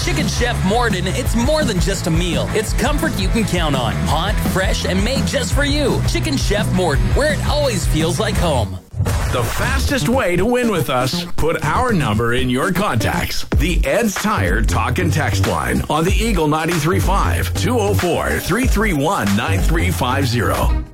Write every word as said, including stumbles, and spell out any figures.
Chicken Chef Morden, it's more than just a meal. It's comfort you can count on. Hot, fresh, and made just for you. Chicken Chef Morden, where it always feels like home. The fastest way to win with us, put our number in your contacts. The Ed's Tire Talk and Text line on the Eagle ninety-three point five, two oh four, three three one, nine three five zero.